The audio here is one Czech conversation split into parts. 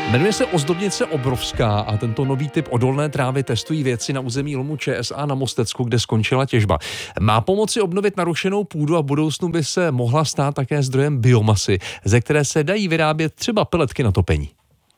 Jmenuje se Ozdobnice Obrovská a tento nový typ odolné trávy testují vědci na území lomu ČSA na Mostecku, kde skončila těžba. Má pomoci obnovit narušenou půdu a v budoucnu by se mohla stát také zdrojem biomasy, ze které se dají vyrábět třeba peletky na topení.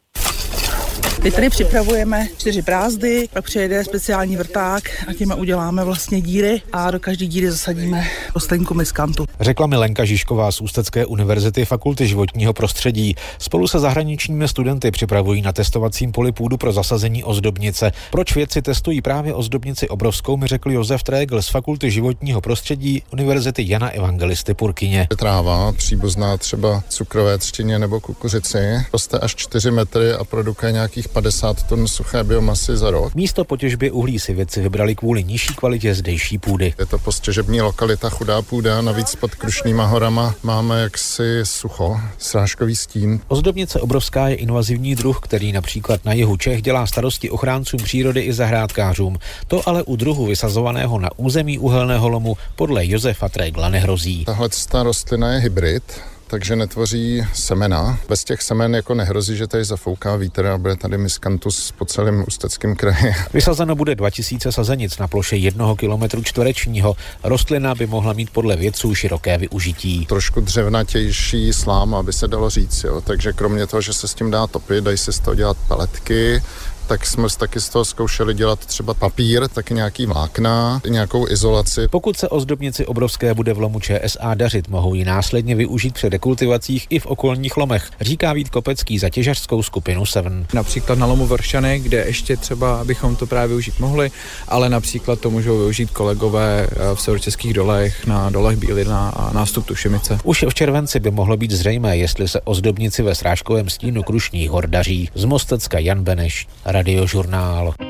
Teď tady připravujeme 4 brázdy, pak přijede speciální vrták a těma uděláme vlastně díry a do každé díry zasadíme rostlinku miskantu. Řekla Milenka Žižková z Ústecké univerzity Fakulty životního prostředí. Spolu se zahraničními studenty připravují na testovacím poli půdu pro zasazení ozdobnice. Proč vědci testují právě ozdobnici obrovskou, mi řekl Josef Trégl z Fakulty životního prostředí Univerzity Jana Evangelisty Purkyně. Tráva příbuzná třeba cukrové třtině nebo kukuřici roste až 4 metry a produkuje nějakých 50 tun suché biomasy za rok. Místo po těžbě uhlí si vědci vybrali kvůli nižší kvalitě zdejší půdy. Je to postěžební lokalita, chudá půda, navíc pod Krušnýma horama máme jaksi sucho, srážkový stín. Ozdobnice obrovská je invazivní druh, který například na jihu Čech dělá starosti ochráncům přírody i zahrádkářům. To ale u druhu vysazovaného na území uhelného lomu podle Josefa Trégla nehrozí. Tahle rostlina je hybrid, takže netvoří semena. Bez těch semen jako nehrozí, že tady zafouká vítr a bude tady miskantus po celém Ústeckém kraji. Vysazeno bude 2000 sazenic na ploše 1 kilometru čtverečního. Rostlina by mohla mít podle vědců široké využití. Trošku dřevnatější slám, aby se dalo říct, jo. Takže kromě toho, že se s tím dá topit, dají se z toho dělat peletky, tak jsme taky z toho zkoušeli dělat třeba papír, taky nějaký vlákna, nějakou izolaci. Pokud se ozdobnici obrovské bude v lomu ČSA dařit, mohou ji následně využít při rekultivacích i v okolních lomech, říká Vít Kopecký za těžařskou skupinu Seven. Například na lomu Vršany, kde ještě třeba bychom to právě využít mohli, ale například to můžou využít kolegové v Severočeských dolech, na dolech Bílina a nástup Tušimice. Už v červenci by mohlo být zřejmé, jestli se ozdobnici ve srážkovém stínu Krušných hor daří. Z Mostecka Jan Beneš, Radiožurnál.